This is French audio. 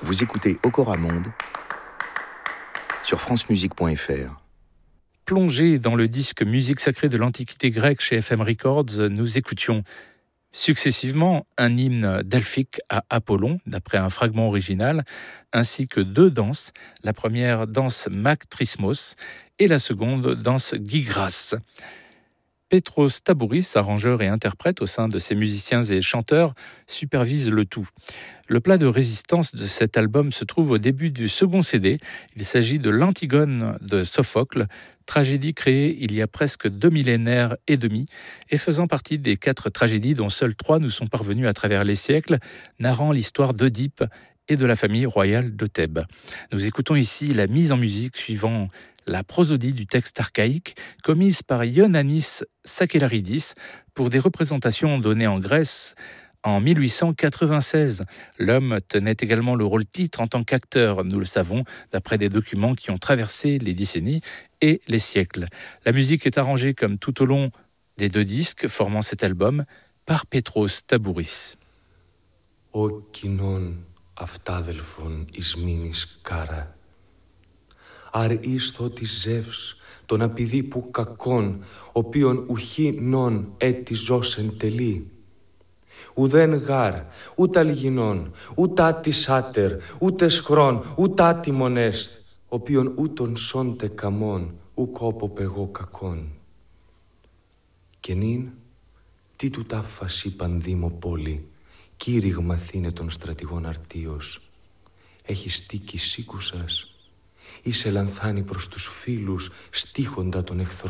Vous écoutez Okora Monde sur francemusique.fr. Plongé dans le disque Musique sacrée de l'Antiquité grecque chez FM Records, nous écoutions successivement un hymne delphique à Apollon, d'après un fragment original, ainsi que deux danses, la première danse Maktrismos et la seconde danse Gigras. Petros Tabouris, arrangeur et interprète au sein de ses musiciens et chanteurs, supervise le tout. Le plat de résistance de cet album se trouve au début du second CD. Il s'agit de l'Antigone de Sophocle, tragédie créée il y a presque 2 millénaires et demi et faisant partie des 4 tragédies dont seules 3 nous sont parvenues à travers les siècles, narrant l'histoire d'Œdipe et de la famille royale de Thèbes. Nous écoutons ici la mise en musique suivant la prosodie du texte archaïque commise par Ioannis Sakellarides pour des représentations données en Grèce en 1896. L'homme tenait également le rôle titre en tant qu'acteur, nous le savons, d'après des documents qui ont traversé les décennies et les siècles. La musique est arrangée comme tout au long des 2 disques formant cet album par Petros Tabouris. Ο κοινών αυτάδελφων εις μήνης κάρα. Αρ ίστο της Ζεύς, τον απειδίπου κακόν, οποίον ουχή νον έτη ζώσεν τελεί. Ουδέν γάρ, ούτε αλγινών, ούτε άτης άτερ, ούτε σχρόν, ούτε άτιμον έστ, οποίον ούτων σόντε καμών, ουκ όποπεγώ κακόν. Και νυν, τι του τάφας είπαν δήμο πόλη, κήρυγμα θύνε των στρατηγών αρτίος. Έχει στήκη σήκουσας, ή σε λανθάνει προς τους φίλους, στίχοντα των εχθρών.